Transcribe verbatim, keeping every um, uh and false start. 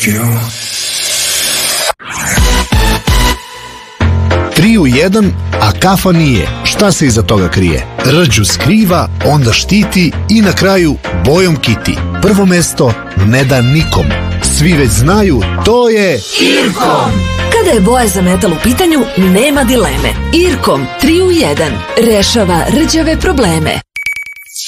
you. Tri u jedan, a kafa nije. Šta se iza toga krije? Rđu skriva, onda štiti i na kraju bojom kiti. Prvo mesto ne da nikom. Svi već znaju, to je Irkom. Kada je boja za metal u pitanju, nema dileme. Irkom tri u jedan rešava rđave probleme.